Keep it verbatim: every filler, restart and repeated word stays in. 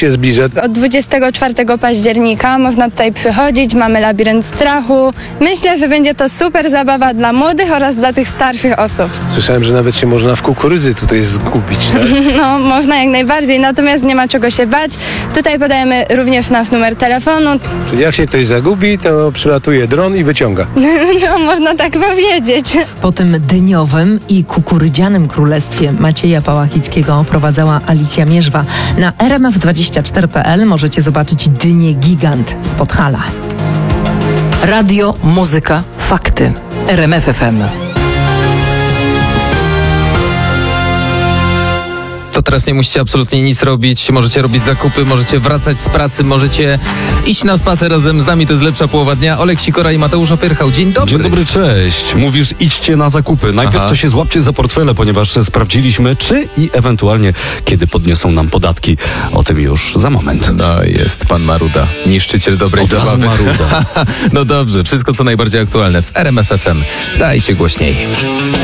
się zbliża. Od dwudziestego czwartego października można tutaj przychodzić, mamy labirynt strachu. Myślę, że będzie to super zabawa dla młodych oraz dla tych starszych osób. Słyszałem, że nawet się można w kukurydzy tutaj zgubić, tak? No, można jak najbardziej, natomiast nie ma czego się bać. Tutaj podajemy również nasz numer telefonu. Czyli jak się ktoś zagubi, to przylatuje dron i wyciąga. No, można tak powiedzieć. Po tym dyniowym i kukurydzianym królestwie Macieja Pałachickiego oprowadzała Alicja Mierzwa. Na r m f dwadzieścia cztery kropka p l możecie zobaczyć dynię gigant z Podhala. Radio, muzyka, fakty. R M F F M. To teraz nie musicie absolutnie nic robić, możecie robić zakupy, możecie wracać z pracy, możecie iść na spacer razem z nami, to jest lepsza połowa dnia. Olek Sikora i Mateusz Opierchał, dzień dobry. Dzień dobry, cześć. Mówisz, idźcie na zakupy. Najpierw Aha. to się złapcie za portfele, ponieważ sprawdziliśmy, czy i ewentualnie kiedy podniosą nam podatki. O tym już za moment. No jest pan Maruda, niszczyciel dobrej Od razu zabawy. Maruda. No dobrze, wszystko co najbardziej aktualne w R M F F M. Dajcie głośniej.